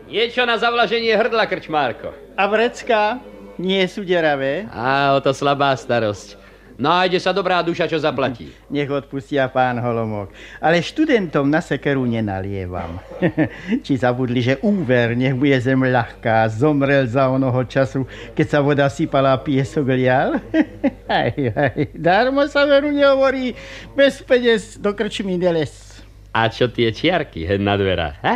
Niečo na zavlaženie hrdla, krčmárko. A vrecká? Nie sú deravé? Á, o to slabá starosť. Nájde sa dobrá duša, čo zaplatí. Nech odpustia pán Holomok. Ale študentom na sekeru nenalievam. Či zabudli, že úver, nech bude zem ľahká, zomrel za onoho času, keď sa voda sypala a piesok lial? Darmo sa veru nehovorí, bez peniaz do krčmy neles. A čo tie čiarky, hen na dverách, ha?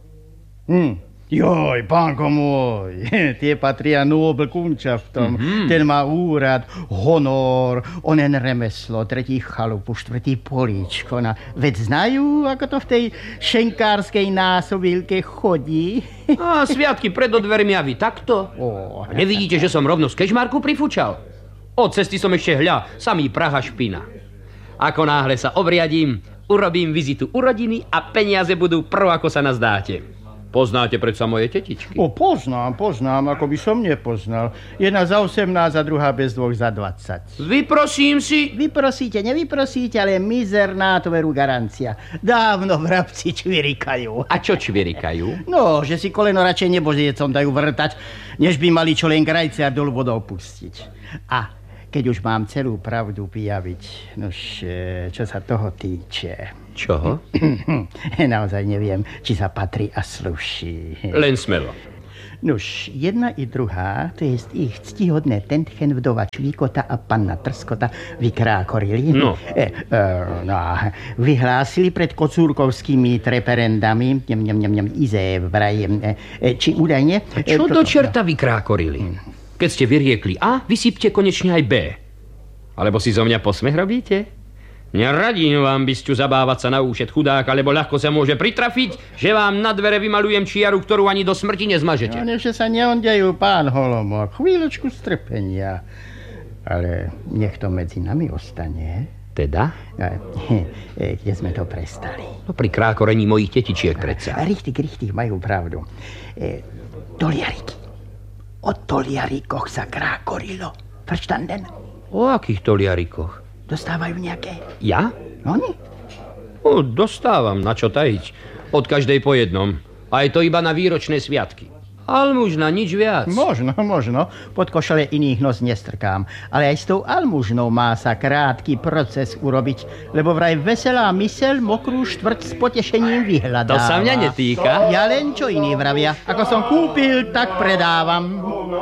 Joj, pánko môj, tie patria Nobel kunčaftom. Ten má úrad, honor, onen remeslo, tretí chalupu, štvrtý políčko. Veď znajú, ako to v tej šenkárskej násobilke chodí? A sviatky pred dvermi a vy takto? Nevidíte, že som rovno z kežmarku prifúčal? Od cesty som ešte samý prah a špina. Ako náhle sa obriadím, urobím vizitu u rodiny a peniaze budú prv, ako sa nazdáte. Poznáte predsa moje tetičky? Poznám, ako by som nepoznal. Jedna za 18 a druhá bez dvoch za 20. Vyprosím si... Vyprosíte, nevyprosíte, ale mizerná to veru garancia. Dávno vrabci čvirikajú. A čo čvirikajú? No, že si koleno radšej nebožiecom dajú vrtať, než by mali čo len krajce a dolu vodou pustiť. A keď už mám celú pravdu vyjaviť, nož, čo sa toho týče... Čoho? Naozaj neviem, či sa patrí a sluší. Len smelo. Nuž, jedna i druhá, to jest ich ctihodné Tentchen vdova Čvíkota a panna Trskota vykrákorili. No. Vyhlásili pred kocúrkovskými treperendami, ize vraj, či údajne... Čo do čerta vykrákorili? Keď ste vyriekli A, vysypte konečne aj B. Alebo si zo mňa posmech robíte? Neradím vám, bysťu, zabávať sa na úšet chudáka, lebo ľahko sa môže pritrafiť, že vám na dvere vymalujem čiaru, ktorú ani do smrti nezmažete. No, neže sa neondejú, pán Holomok. Chvíľočku strpenia. Ale nech to medzi nami ostane. Teda? Kde sme to prestali? No pri krákorení mojich tetičiek predsa. Richtig, majú pravdu. Toliariky. O toliarikoch sa krákorilo. Verstanden? O akých toliarikoch? Dostávajú nejaké? Ja? Oni? Dostávam, na čo tajiť. Od každej po jednom. Aj to iba na výročné sviatky. Almužna, nič viac. Možno. Pod košele iných nos nestrkám. Ale aj s tou almužnou má sa krátky proces urobiť, lebo vraj veselá myseľ mokrú štvrť s potešením vyhľadáva. To sa mňa netýka. Ja len čo iní vravia. Ako som kúpil, tak predávam.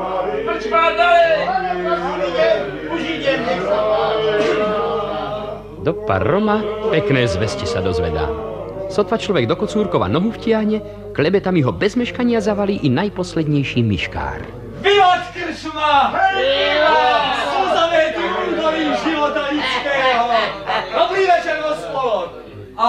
Do paroma pekné zvesti sa dozvedá. Sotva človek do kocúrkova nohu vtiahne, klebetami ho bez meškania zavalí i najposlednejší myškár. Vivat krčma! Vivat! Suzavětý údolí života lidského! Dobrý večer, gospod! A...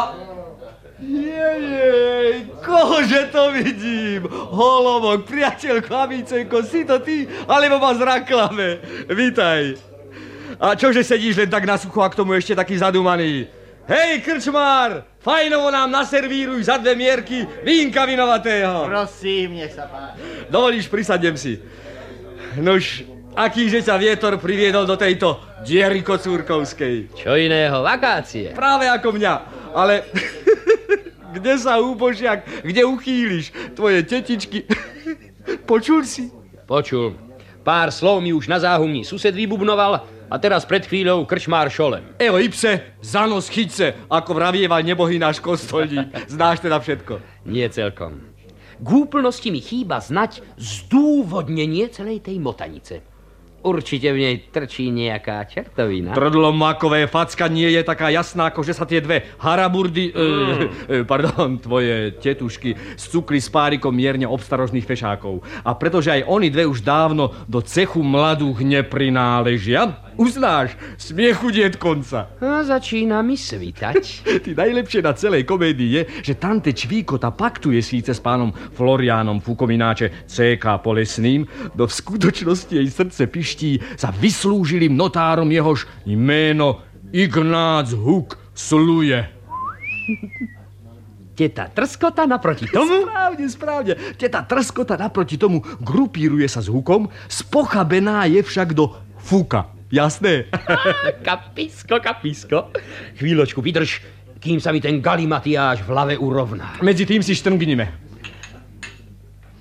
Jej, kohože to vidím? Holomok, priateľko, amicenko, si to ty, alebo ma zraklame? Vítaj. A čože sedíš len tak na sucho a k tomu ešte taký zadumaný? Hej, krčmár, fajnovo nám naservíruj za 2 mierky vínka vinovatého. Prosím, nech sa páči. Dovolíš, prisadnem si. Nož, akýže ťa vietor priviedol do tejto diery kocúrkovskej? Čo iného, vakácie. Práve ako mňa, ale... Kde sa úbožiak, kde uchýliš? Tvoje tetičky... Počul si? Počul. Pár slov mi už na záhumní sused vybubnoval a teraz pred chvíľou krčmár šolem. Evo ipse, za nos chyťce, ako vravieval nebohý náš kostolník. Znáš teda všetko? Nie celkom. K úplnosti mi chýba znať zdôvodnenie celej tej motanice. Určite v nej trčí nejaká čertovina. Trdlomakové facka nie je taká jasná, ako že sa tie dve haraburdy, tvoje tetušky, scukli s párikom mierne obstarožných fešákov. A pretože aj oni dve už dávno do cechu mladúch neprináležia, uznáš, smiechu niet konca. A začína mi svitať. Ty najlepšie na celej komédii je, že tante Čvíkota paktuje síce s pánom Floriánom Fukomináče C.K. Polesným, do v skutočnosti jej srdce piští sa vyslúžilým notárom jehož jméno Ignác Huk sluje. Teta Trskota naproti tomu? Správne. Teta Trskota naproti tomu grupíruje sa s Hukom, spochabená je však do Fuka. Jasné? Kapisko. Chvíľočku vydrž, kým sa mi ten galimatiáš v hlave urovná. Medzi tým si štrngnime.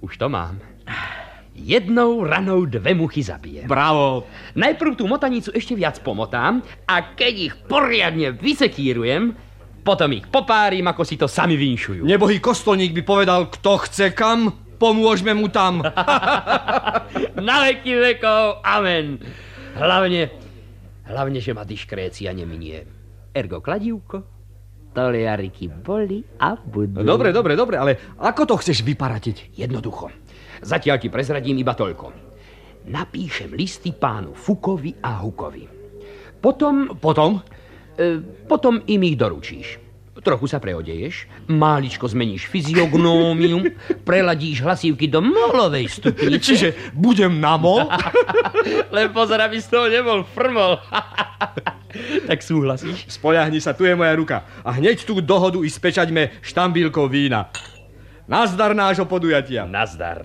Už to mám. Jednou ranou 2 muchy zabijem. Bravo. Najprv tú motanicu ešte viac pomotám a keď ich poriadne vysekírujem, potom ich popárim, ako si to sami vinšujú. Nebohý kostolník by povedal, kto chce kam, pomôžeme mu tam. Na veky vekov, amen. Hlavne, že ma diškrécia neminie. Ergo kladívko, toliariky boli a budú. Dobre, ale ako to chceš vyparatiť? Jednoducho. Zatiaľ ti prezradím iba toľko. Napíšem listy pánu Fukovi a Hukovi. Potom im ich doručíš. Trochu sa preodeješ, máličko zmeníš fyziognómiu, preladíš hlasívky do molovej stupnice. Čiže budem na mol? Len pozor, aby z toho nebol frmol. Tak súhlasíš? Spoľahni sa, tu je moja ruka. A hneď tú dohodu i spečaťme štambílkou vína. Nazdar nášho podujatia. Nazdar.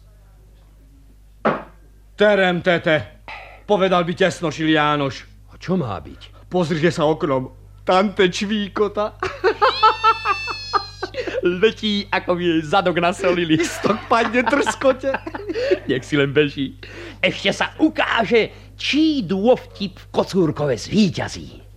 Terem, tete. Povedal by tesnošil Jánoš. A čo má byť? Pozrite sa oknom. Tante čvíkota. Letí, ako mi jej zadok nasolili. Istok padne trskote. Nech si len beží. Ešte sa ukáže, čí dôvtip v Kocúrkove zvíťazí.